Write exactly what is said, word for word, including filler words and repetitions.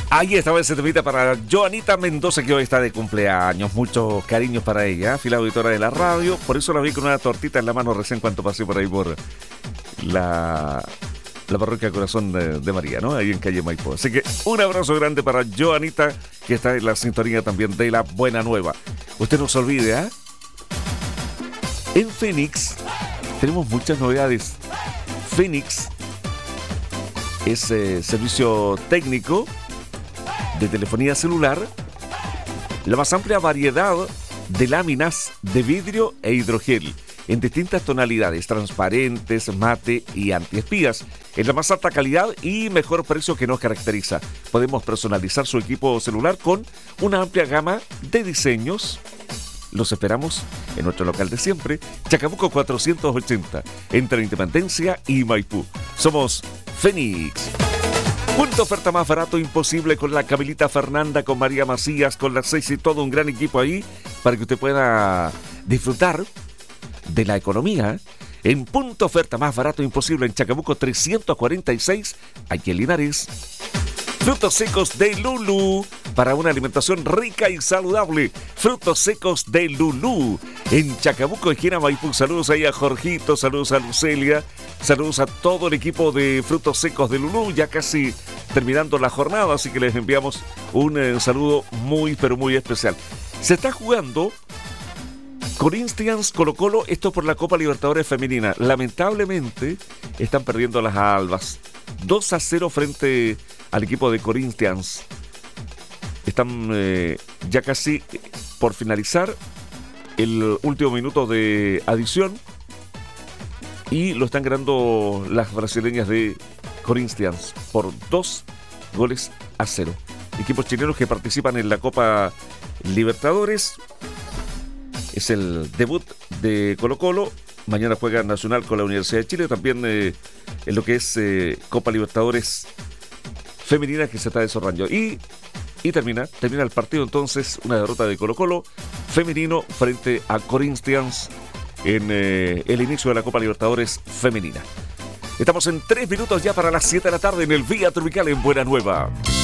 Ahí estaba ese temita para Joanita Mendoza, que hoy está de cumpleaños. Muchos cariños para ella, fiel auditora de la radio. Por eso la vi con una tortita en la mano recién cuando pasé por ahí por la, la parroquia Corazón de, de María, ¿no? Ahí en calle Maipú. Así que un abrazo grande para Joanita, que está en la sintonía también de La Buena Nueva. Usted no se olvide, ¿ah? ¿eh? En Fénix tenemos muchas novedades. Fénix es eh, servicio técnico de telefonía celular, la más amplia variedad de láminas de vidrio e hidrogel en distintas tonalidades, transparentes, mate y antiespías, en la más alta calidad y mejor precio que nos caracteriza. Podemos personalizar su equipo celular con una amplia gama de diseños. Los esperamos en nuestro local de siempre, Chacabuco cuatrocientos ochenta, entre Independencia y Maipú. Somos Fénix. Punto oferta más barato imposible con la Camilita Fernanda, con María Macías, con las seis y todo un gran equipo ahí para que usted pueda disfrutar de la economía. En punto oferta más barato imposible en Chacabuco trescientos cuarenta y seis, aquí en Linares. Frutos secos de Lulú para una alimentación rica y saludable. Frutos secos de Lulú en Chacabuco, esquina Maipú. Saludos ahí a Jorgito, saludos a Lucelia, saludos a todo el equipo de Frutos secos de Lulú. Ya casi terminando la jornada, así que les enviamos un eh, saludo muy, pero muy especial. Se está jugando Corinthians Colo-Colo, esto por la Copa Libertadores Femenina. Lamentablemente están perdiendo las albas. dos a cero frente al equipo de Corinthians. Están eh, ya casi por finalizar el último minuto de adición y lo están ganando las brasileñas de Corinthians por dos goles a cero. Equipos chilenos que participan en la Copa Libertadores. Es el debut de Colo-Colo. Mañana juega Nacional con la Universidad de Chile. También eh, en lo que es eh, Copa Libertadores Femenina que se está desarrollando. Y, y termina, termina el partido entonces, una derrota de Colo-Colo femenino frente a Corinthians en eh, el inicio de la Copa Libertadores Femenina. Estamos en tres minutos ya para las siete de la tarde en el Vía Tropical en Buena Nueva.